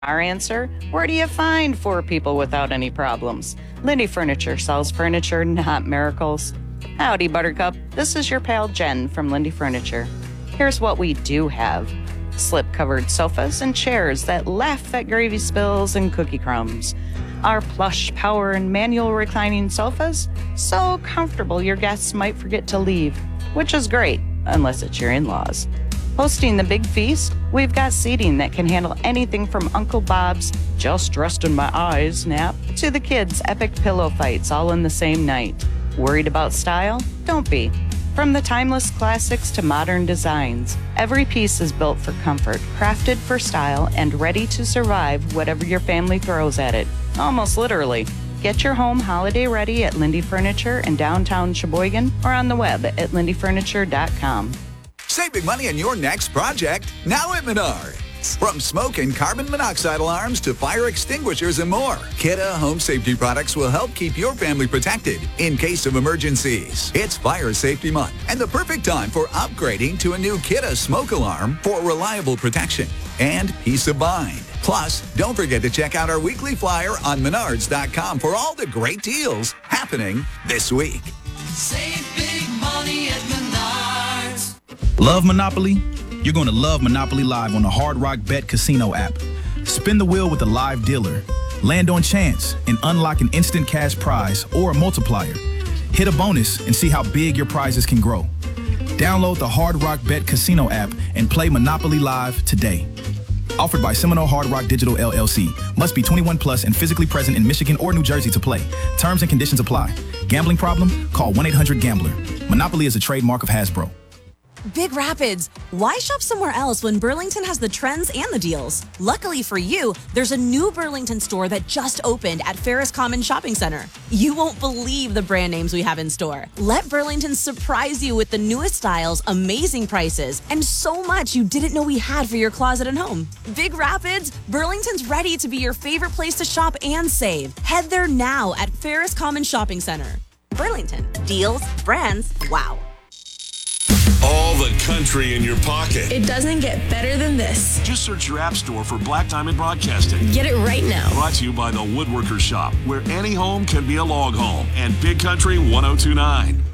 Our answer, where do you find 4 people without any problems? Lindy Furniture sells furniture, not miracles. Howdy, Buttercup. This is your pal Jen from Lindy Furniture. Here's what we do have. Slip-covered sofas and chairs that laugh at gravy spills and cookie crumbs. Our plush, power, and manual reclining sofas, so comfortable your guests might forget to leave, which is great, unless it's your in-laws. Hosting the big feast, we've got seating that can handle anything from Uncle Bob's just rest in my eyes nap to the kids' epic pillow fights all in the same night. Worried about style? Don't be. From the timeless classics to modern designs, every piece is built for comfort, crafted for style, and ready to survive whatever your family throws at it. Almost literally. Get your home holiday ready at Lindy Furniture in downtown Sheboygan or on the web at lindyfurniture.com. Save big money on your next project now at Menards. From smoke and carbon monoxide alarms to fire extinguishers and more, Kidde Home Safety products will help keep your family protected in case of emergencies. It's Fire Safety Month and the perfect time for upgrading to a new Kidde smoke alarm for reliable protection and peace of mind. Plus, don't forget to check out our weekly flyer on Menards.com for all the great deals happening this week. Save big money at Menards. Love Monopoly? You're going to love Monopoly Live on the Hard Rock Bet Casino app. Spin the wheel with a live dealer. Land on chance and unlock an instant cash prize or a multiplier. Hit a bonus and see how big your prizes can grow. Download the Hard Rock Bet Casino app and play Monopoly Live today. Offered by Seminole Hard Rock Digital LLC. Must be 21 plus and physically present in Michigan or New Jersey to play. Terms and conditions apply. Gambling problem? Call 1-800-GAMBLER. Monopoly is a trademark of Hasbro. Big Rapids. Why shop somewhere else when Burlington has the trends and the deals? Luckily for you, there's a new Burlington store that just opened at Ferris Common Shopping Center. You won't believe the brand names we have in store. Let Burlington surprise you with the newest styles, amazing prices, and so much you didn't know we had for your closet and home. Big Rapids, Burlington's ready to be your favorite place to shop and save. Head there now at Ferris Common Shopping Center. Burlington. Deals, brands, wow. All the country in your pocket. It doesn't get better than this. Just search your app store for Black Diamond Broadcasting. Get it right now. Brought to you by the Woodworkers Shop, where any home can be a log home. And Big Country 102.9.